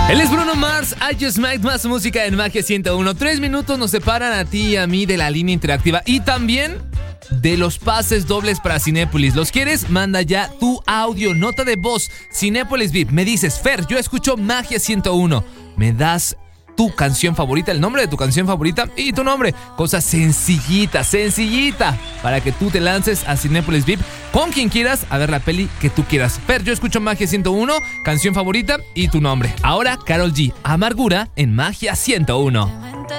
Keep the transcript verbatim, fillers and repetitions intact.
Él es Bruno Mars, I Just Might, más música en Magia ciento uno. Tres minutos nos separan a ti y a mí de la línea interactiva y también de los pases dobles para Cinépolis. ¿Los quieres? Manda ya tu audio, nota de voz, Cinépolis V I P. Me dices, Fer, yo escucho Magia ciento uno. Me das tu canción favorita, el nombre de tu canción favorita y tu nombre. Cosa sencillita, sencillita, para que tú te lances a Cinépolis V I P con quien quieras a ver la peli que tú quieras. Fer, yo escucho Magia ciento uno, canción favorita y tu nombre. Ahora, Karol G, Amargura en Magia ciento uno.